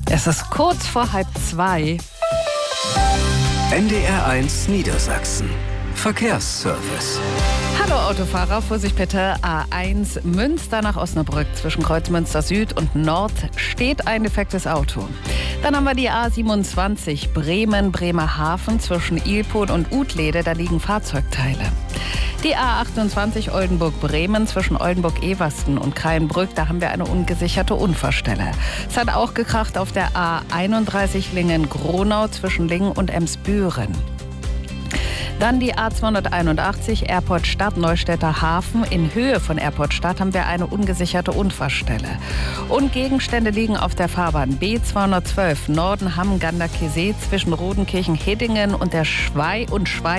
Es ist kurz vor 1:30. NDR1 Niedersachsen. Verkehrsservice. Hallo Autofahrer, Vorsicht bitte. A1 Münster nach Osnabrück. Zwischen Kreuzmünster Süd und Nord steht ein defektes Auto. Dann haben wir die A27 Bremen-Bremerhaven zwischen Ilpol und Utlede. Da liegen Fahrzeugteile. Die A28 Oldenburg-Bremen zwischen Oldenburg-Eversten und Kreienbrück. Da haben wir eine ungesicherte Unfallstelle. Es hat auch gekracht auf der A31 Lingen-Gronau zwischen Lingen und Emsbüren. Dann die A281 Airport Stadt Neustädter Hafen. In Höhe von Airport Stadt haben wir eine ungesicherte Unfallstelle. Und Gegenstände liegen auf der Fahrbahn B212 Norden Hamm-Ganderkesee zwischen Rodenkirchen-Heddingen und der Schwei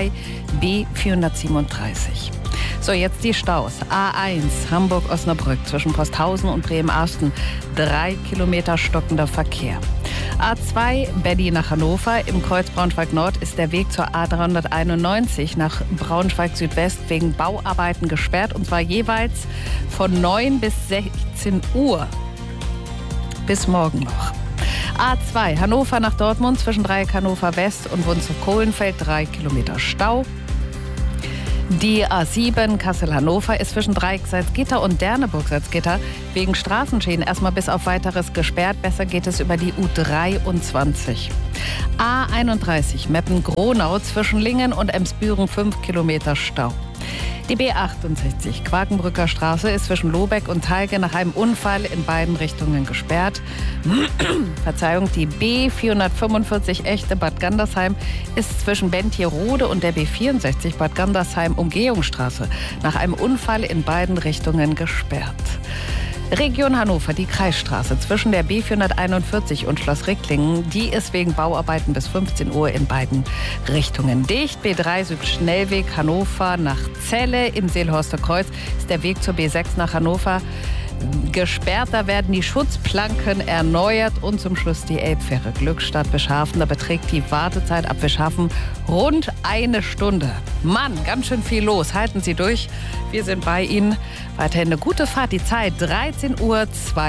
B437. So, jetzt die Staus. A1 Hamburg-Osnabrück zwischen Posthausen und Bremen-Asten. 3 Kilometer stockender Verkehr. A2 Berlin nach Hannover. Im Kreuz Braunschweig-Nord ist der Weg zur A391 nach Braunschweig-Südwest wegen Bauarbeiten gesperrt. Und zwar jeweils von 9 bis 16 Uhr. Bis morgen noch. A2 Hannover nach Dortmund zwischen Dreieck Hannover West und Wunzow-Kohlenfeld. 3 Kilometer Stau. Die A7 Kassel-Hannover ist zwischen Dreieck-Salzgitter und Derneburg-Salzgitter wegen Straßenschäden erstmal bis auf Weiteres gesperrt. Besser geht es über die U23. A31 Meppen-Gronau zwischen Lingen und Emsbüren 5 Kilometer Stau. Die B68 Quakenbrücker Straße ist zwischen Lobeck und Talge nach einem Unfall in beiden Richtungen gesperrt. Verzeihung, die B445 Echte Bad Gandersheim ist zwischen Bentierode und der B64 Bad Gandersheim Umgehungsstraße nach einem Unfall in beiden Richtungen gesperrt. Region Hannover, die Kreisstraße zwischen der B441 und Schloss Ricklingen, die ist wegen Bauarbeiten bis 15 Uhr in beiden Richtungen dicht. B3 Südschnellweg Hannover nach Celle im Seelhorster Kreuz ist der Weg zur B6 nach Hannover gesperrt. Da werden die Schutzplanken erneuert und zum Schluss die Elbfähre Glückstadt-Wischhafen. Da beträgt die Wartezeit ab Wischhafen rund 1 Stunde. Mann, ganz schön viel los. Halten Sie durch. Wir sind bei Ihnen. Weiterhin eine gute Fahrt. Die Zeit 13:32 Uhr.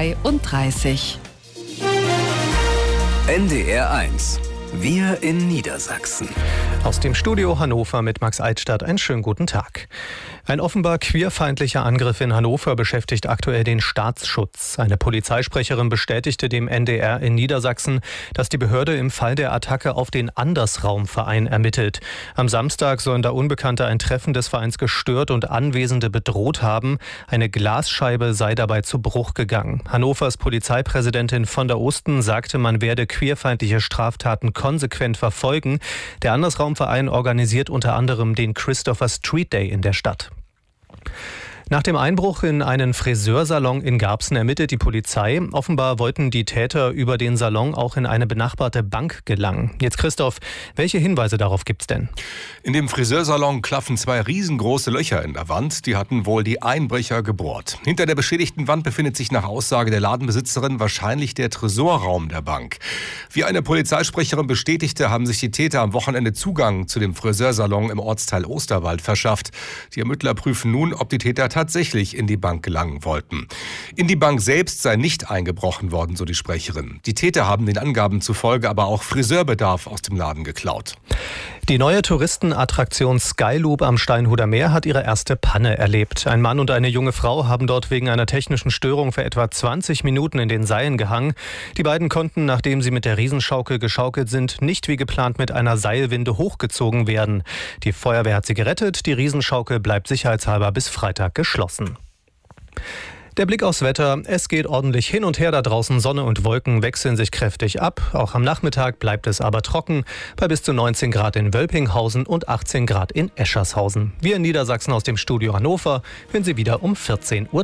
NDR1. Wir in Niedersachsen. Aus dem Studio Hannover mit Max Altstadt. Einen schönen guten Tag. Ein offenbar queerfeindlicher Angriff in Hannover beschäftigt aktuell den Staatsschutz. Eine Polizeisprecherin bestätigte dem NDR in Niedersachsen, dass die Behörde im Fall der Attacke auf den Andersraum-Verein ermittelt. Am Samstag sollen da Unbekannte ein Treffen des Vereins gestört und Anwesende bedroht haben. Eine Glasscheibe sei dabei zu Bruch gegangen. Hannovers Polizeipräsidentin von der Osten sagte, man werde queerfeindliche Straftaten konsequent verfolgen. Der Andersraum-Verein organisiert unter anderem den Christopher Street Day in der Stadt. Nach dem Einbruch in einen Friseursalon in Garbsen ermittelt die Polizei. Offenbar wollten die Täter über den Salon auch in eine benachbarte Bank gelangen. Jetzt Christoph, welche Hinweise darauf gibt's denn? In dem Friseursalon klaffen 2 riesengroße Löcher in der Wand. Die hatten wohl die Einbrecher gebohrt. Hinter der beschädigten Wand befindet sich nach Aussage der Ladenbesitzerin wahrscheinlich der Tresorraum der Bank. Wie eine Polizeisprecherin bestätigte, haben sich die Täter am Wochenende Zugang zu dem Friseursalon im Ortsteil Osterwald verschafft. Die Ermittler prüfen nun, ob die Täter tatsächlich in die Bank gelangen wollten. In die Bank selbst sei nicht eingebrochen worden, so die Sprecherin. Die Täter haben den Angaben zufolge aber auch Friseurbedarf aus dem Laden geklaut. Die neue Touristenattraktion Skyloop am Steinhuder Meer hat ihre erste Panne erlebt. Ein Mann und eine junge Frau haben dort wegen einer technischen Störung für etwa 20 Minuten in den Seilen gehangen. Die beiden konnten, nachdem sie mit der Riesenschaukel geschaukelt sind, nicht wie geplant mit einer Seilwinde hochgezogen werden. Die Feuerwehr hat sie gerettet. Die Riesenschaukel bleibt sicherheitshalber bis Freitag geschlossen. Der Blick aufs Wetter. Es geht ordentlich hin und her da draußen. Sonne und Wolken wechseln sich kräftig ab. Auch am Nachmittag bleibt es aber trocken bei bis zu 19 Grad in Wölpinghausen und 18 Grad in Eschershausen. Wir in Niedersachsen aus dem Studio Hannover hören Sie wieder um 14:30 Uhr.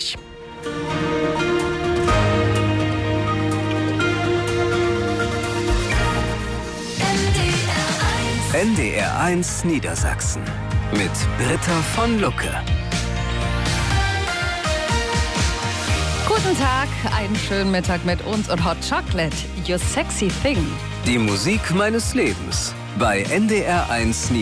NDR1 Niedersachsen mit Britta von Lucke. Guten Tag, einen schönen Mittag mit uns und Hot Chocolate, your sexy thing. Die Musik meines Lebens bei NDR1 Niedersachsen.